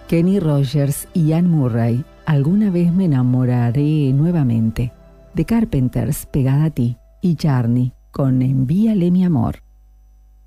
Kenny Rogers y Anne Murray, Alguna vez me enamoraré nuevamente. The Carpenters, Pegada a ti. Y Journey, con Envíale mi amor.